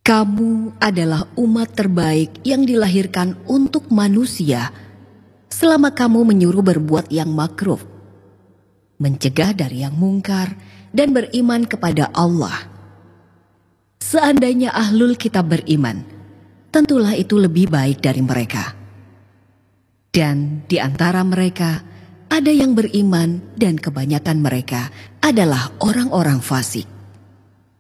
Kamu adalah umat terbaik yang dilahirkan untuk manusia selama kamu menyuruh berbuat yang makruh, mencegah dari yang mungkar, dan beriman kepada Allah. Seandainya ahlul kitab beriman, tentulah itu lebih baik dari mereka. Dan di antara mereka ada yang beriman dan kebanyakan mereka adalah orang-orang fasik.